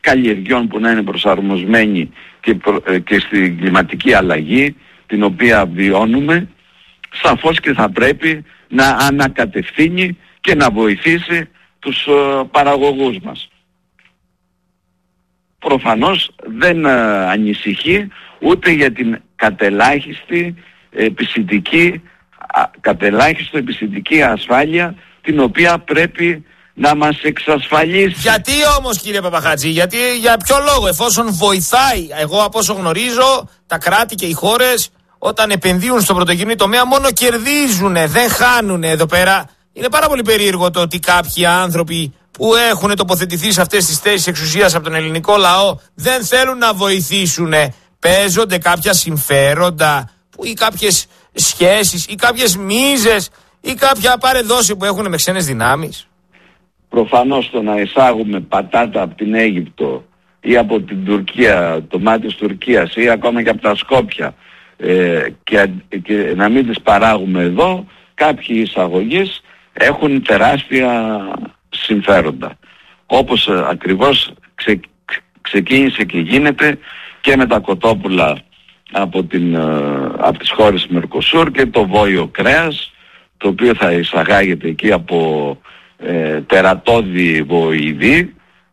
καλλιεργιών που να είναι προσαρμοσμένοι και στην κλιματική αλλαγή την οποία βιώνουμε, σαφώς και θα πρέπει να ανακατευθύνει και να βοηθήσει τους παραγωγούς μας. Προφανώς δεν ανησυχεί ούτε για την κατελάχιστο επισητική ασφάλεια την οποία πρέπει να μας εξασφαλίσει. Γιατί όμως, κύριε Παπαχατζή, για ποιο λόγο, εφόσον βοηθάει? Εγώ από όσο γνωρίζω, τα κράτη και οι χώρες όταν επενδύουν στο πρωτογενή τομέα μόνο κερδίζουνε, δεν χάνουνε. Εδώ πέρα είναι πάρα πολύ περίεργο το ότι κάποιοι άνθρωποι που έχουν τοποθετηθεί σε αυτές τις θέσεις εξουσίας από τον ελληνικό λαό δεν θέλουν να βοηθήσουν. Παίζονται κάποια συμφέροντα ή κάποιες σχέσεις ή κάποιες μίζες ή κάποια παρεδόση που έχουν με ξένες δυνάμεις. Προφανώς το να εισάγουμε πατάτα από την Αίγυπτο ή από την Τουρκία, το μάτι της Τουρκίας ή ακόμα και από τα Σκόπια και να μην τις παράγουμε εδώ, κάποιοι εισαγωγείς έχουν τεράστια συμφέροντα. Όπως ακριβώς ξεκίνησε και γίνεται και με τα κοτόπουλα από τις χώρες Μερκοσούρ και το βόηο κρέας, το οποίο θα εισαγάγεται εκεί από τερατώδη βοηδή,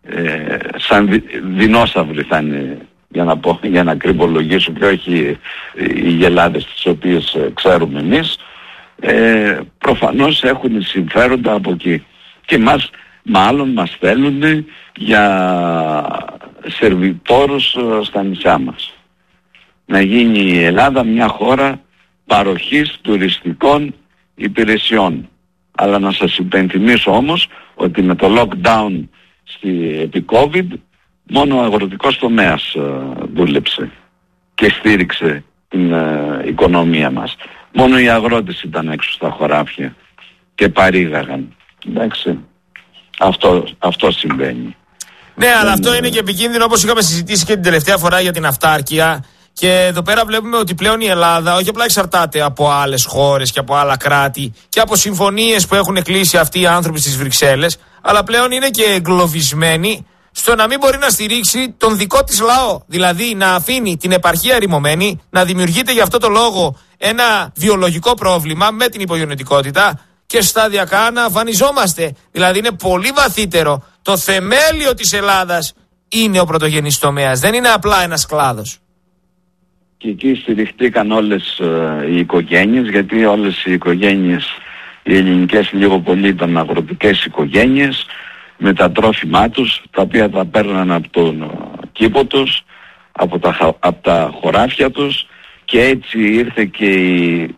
σαν δεινόσαυροι θα είναι, για να κρυμπολογήσω, και όχι οι γελάδες τις οποίες ξέρουμε εμείς. Προφανώς έχουν συμφέροντα από εκεί και μάλλον μας θέλουν για σερβιτόρους στα νησιά μας. Να γίνει η Ελλάδα μια χώρα παροχής τουριστικών υπηρεσιών. Αλλά να σας υπενθυμίσω όμως ότι με το lockdown επί COVID μόνο ο αγροτικός τομέας δούλεψε και στήριξε την οικονομία μας. Μόνο οι αγρότες ήταν έξω στα χωράφια και παρήγαγαν. Εντάξει, αυτό συμβαίνει. Ναι, αλλά αυτό είναι και επικίνδυνο, όπως είχαμε συζητήσει και την τελευταία φορά για την αυτάρκεια. Και εδώ πέρα βλέπουμε ότι πλέον η Ελλάδα όχι απλά εξαρτάται από άλλες χώρες και από άλλα κράτη και από συμφωνίες που έχουν κλείσει αυτοί οι άνθρωποι στις Βρυξέλλες, αλλά πλέον είναι και εγκλωβισμένη στο να μην μπορεί να στηρίξει τον δικό της λαό. Δηλαδή να αφήνει την επαρχία ερημωμένη, να δημιουργείται γι' αυτό το λόγο ένα βιολογικό πρόβλημα με την υπογεννητικότητα και σταδιακά να αφανιζόμαστε. Δηλαδή είναι πολύ βαθύτερο. Το θεμέλιο της Ελλάδας είναι ο πρωτογενής τομέας, δεν είναι απλά ένας κλάδος. Και εκεί στηριχτήκαν όλες οι οικογένειες, γιατί όλες οι οικογένειες, οι ελληνικές λίγο πολύ ήταν αγροτικές οικογένειες, με τα τρόφιμά τους, τα οποία τα παίρναν από τον κήπο τους, από τα χωράφια τους, και έτσι ήρθε και η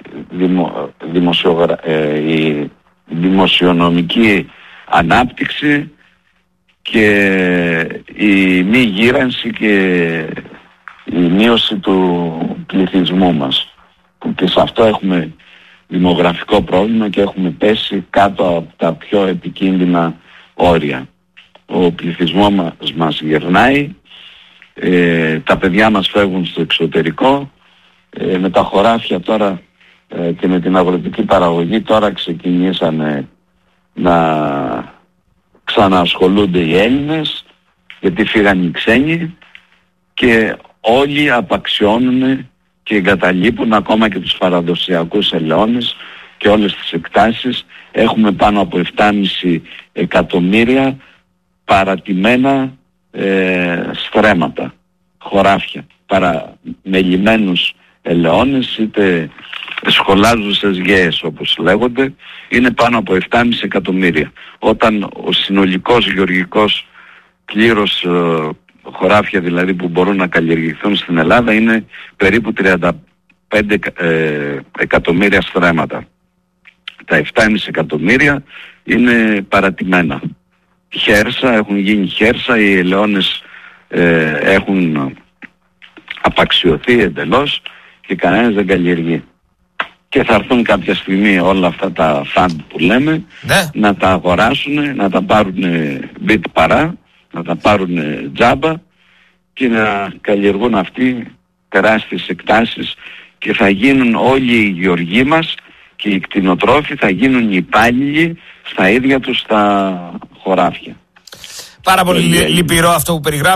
δημοσιονομική ανάπτυξη και η μη γύρανση και η μείωση του πληθυσμού μας, που και σε αυτό έχουμε δημογραφικό πρόβλημα και έχουμε πέσει κάτω από τα πιο επικίνδυνα όρια. Ο πληθυσμός μας γερνάει, τα παιδιά μας φεύγουν στο εξωτερικό, με τα χωράφια τώρα και με την αγροτική παραγωγή τώρα ξεκινήσανε να ξαναασχολούνται οι Έλληνες, γιατί φύγαν οι ξένοι και όλοι απαξιώνουν και εγκαταλείπουν ακόμα και τους παραδοσιακούς ελαιώνες και όλες τις εκτάσεις. Έχουμε πάνω από 7,5 εκατομμύρια παρατημένα στρέμματα, χωράφια, παραμελημένους ελαιώνες, είτε σχολάζουσες γέες όπως λέγονται, είναι πάνω από 7,5 εκατομμύρια. Όταν ο συνολικός γεωργικός πλήρως χωράφια δηλαδή που μπορούν να καλλιεργηθούν στην Ελλάδα είναι περίπου 35 εκατομμύρια στρέμματα. Τα 7,5 εκατομμύρια είναι παρατημένα. Χέρσα, έχουν γίνει χέρσα, οι ελαιώνες έχουν απαξιωθεί εντελώς και κανένας δεν καλλιεργεί. Και θα έρθουν κάποια στιγμή όλα αυτά τα φαντ που λέμε, ναι, να τα αγοράσουν, να τα πάρουν μπιτ παρά, να τα πάρουν τζάμπα και να καλλιεργούν αυτοί τεράστιες εκτάσεις και θα γίνουν όλοι οι γεωργοί μας και οι κτηνοτρόφοι θα γίνουν υπάλληλοι στα ίδια τους τα χωράφια. Πάρα πολύ λυπηρό αυτό που περιγράφει.